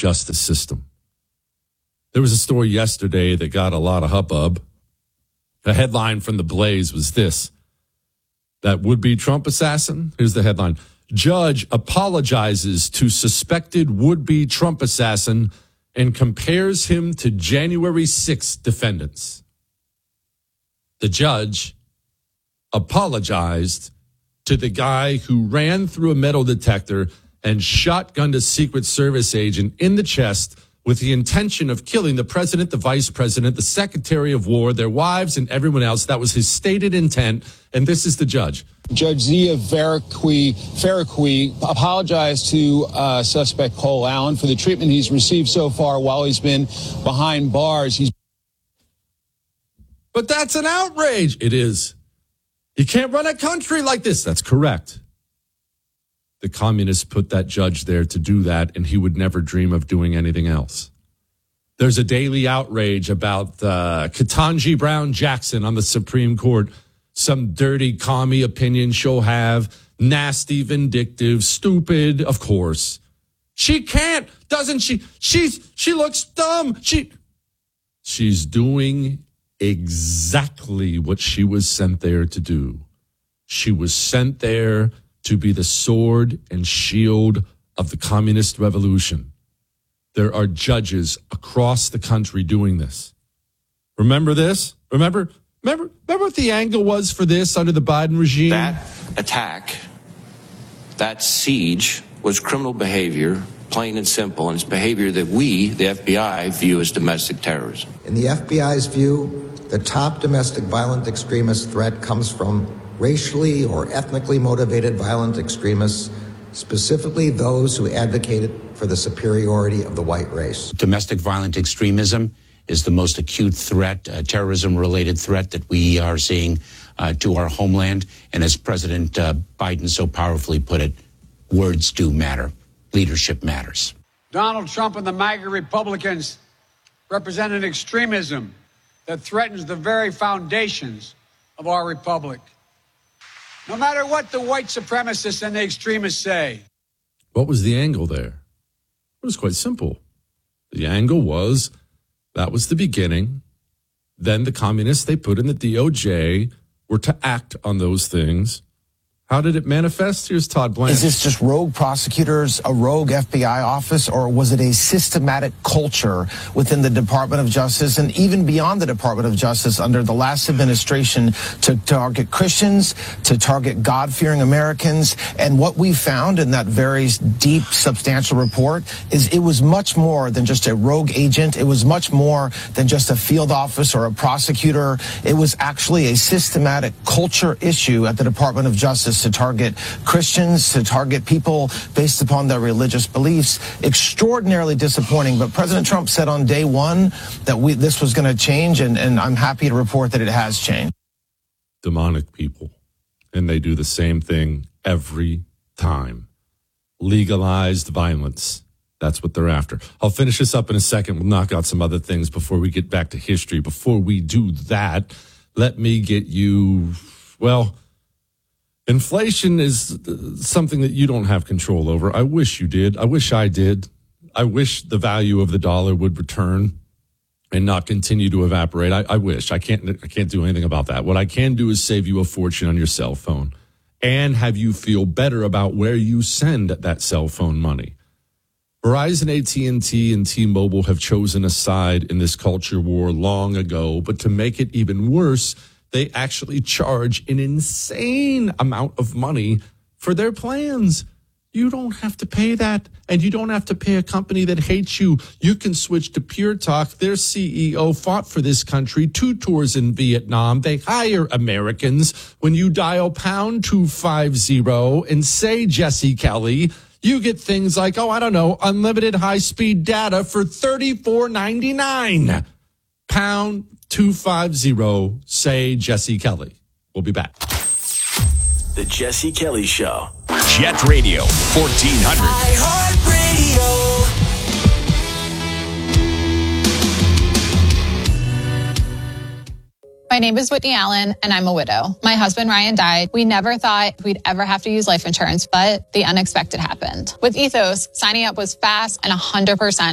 justice system. There was a story yesterday that got a lot of hubbub. The headline from the Blaze was this: that would-be Trump assassin. Here's the headline: Judge apologizes to suspected would-be Trump assassin and compares him to January 6th defendants. The judge apologized to the guy who ran through a metal detector and shotgunned a Secret Service agent in the chest with the intention of killing the president, the vice president, the secretary of war, their wives, and everyone else. That was his stated intent, and this is the judge. Judge Zia Faraqui apologized to suspect Cole Allen for the treatment he's received so far while he's been behind bars. But that's an outrage. It is. You can't run a country like this. That's correct. The communists put that judge there to do that, and he would never dream of doing anything else. There's a daily outrage about Ketanji Brown Jackson on the Supreme Court. Some dirty commie opinion she'll have, nasty, vindictive, stupid, of course. She can't, doesn't she? She looks dumb. She's doing exactly what she was sent there to do. She was sent there to be the sword and shield of the communist revolution. There are judges across the country doing this. Remember this? Remember what the angle was for this under the Biden regime? That attack, that siege, was criminal behavior, plain and simple, and it's behavior that we, the FBI, view as domestic terrorism. In the FBI's view, the top domestic violent extremist threat comes from racially or ethnically motivated violent extremists, specifically those who advocated for the superiority of the white race. Domestic violent extremism is the most acute threat, terrorism-related threat that we are seeing to our homeland. And as President Biden so powerfully put it, words do matter. Leadership matters. Donald Trump and the MAGA Republicans represent an extremism that threatens the very foundations of our republic. No matter what the white supremacists and the extremists say. What was the angle there? It was quite simple. The angle was that was the beginning. Then the communists they put in the DOJ were to act on those things. How did it manifest? Here's Todd Blanche. Is this just rogue prosecutors, a rogue FBI office, or was it a systematic culture within the Department of Justice and even beyond the Department of Justice under the last administration to target Christians, to target God-fearing Americans? And what we found in that very deep, substantial report is it was much more than just a rogue agent. It was much more than just a field office or a prosecutor. It was actually a systematic culture issue at the Department of Justice to target Christians, to target people based upon their religious beliefs. Extraordinarily disappointing. But President Trump said on day one that this was going to change, and I'm happy to report that it has changed. Demonic people. And they do the same thing every time. Legalized violence. That's what they're after. I'll finish this up in a second. We'll knock out some other things before we get back to history. Before we do that, let me get you, well, inflation is something that you don't have control over. I wish you did. I wish I did. I wish the value of the dollar would return and not continue to evaporate. I wish. I can't do anything about that. What I can do is save you a fortune on your cell phone and have you feel better about where you send that cell phone money. Verizon, AT&T, and T-Mobile have chosen a side in this culture war long ago, but to make it even worse, they actually charge an insane amount of money for their plans. You don't have to pay that, and you don't have to pay a company that hates you. You can switch to Pure Talk. Their CEO fought for this country, 2 tours in Vietnam. They hire Americans. When you dial pound 250 and say Jesse Kelly, you get things like, unlimited high-speed data for $34.99. Pound 250, say Jesse Kelly. We'll be back. The Jesse Kelly Show. Jet Radio 1400. My name is Whitney Allen, and I'm a widow. My husband, Ryan, died. We never thought we'd ever have to use life insurance, but the unexpected happened. With Ethos, signing up was fast and 100%